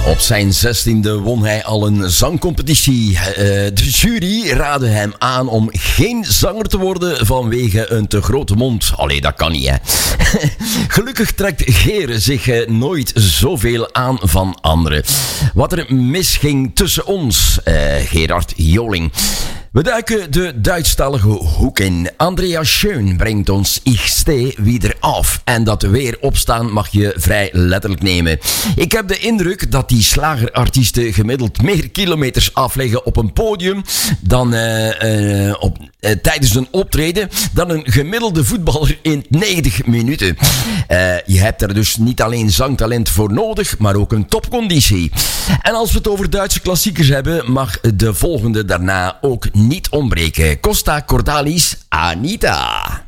Op zijn 16e won hij al een zangcompetitie. De jury raadde hem aan om geen zanger te worden vanwege een te grote mond. Allee, dat kan niet, hè. Gelukkig trekt Geer zich nooit zoveel aan van anderen. Wat er misging tussen ons, Gerard Joling. We duiken de Duitsstalige hoek in. Andrea Schön brengt ons Ich steh wieder auf. En dat weer opstaan mag je vrij letterlijk nemen. Ik heb de indruk dat die slagerartiesten gemiddeld meer kilometers afleggen op een podium dan tijdens een optreden dan een gemiddelde voetballer in 90 minuten. Je hebt er dus niet alleen zangtalent voor nodig, maar ook een topconditie. En als we het over Duitse klassiekers hebben, mag de volgende daarna ook niet ontbreken. Costa Cordalis, Anita.